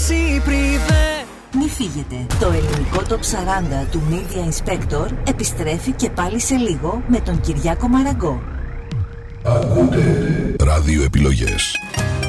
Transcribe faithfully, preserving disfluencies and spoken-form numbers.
εσύ πριβέ. Μη φύγετε. Το ελληνικό Top σαράντα του Media Inspector επιστρέφει και πάλι σε λίγο με τον Κυριάκο Μαραγκό. Ακούτε ραδιοεπιλογές.